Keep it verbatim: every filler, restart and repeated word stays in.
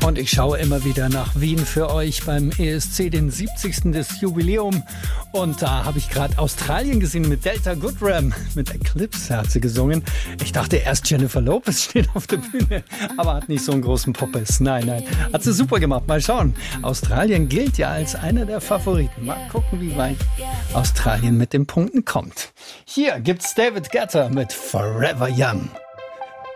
Und ich schaue immer wieder nach Wien für euch beim E S C, den siebzigsten des Jubiläum. Und da habe ich gerade Australien gesehen mit Delta Goodrem. Mit Eclipse hat sie gesungen. Ich dachte erst, Jennifer Lopez steht auf der Bühne, aber hat nicht so einen großen Poppes. Nein, nein, hat sie super gemacht. Mal schauen. Australien gilt ja als einer der Favoriten. Mal gucken, wie weit Australien mit den Punkten kommt. Hier gibt's David Guetta mit Forever Young.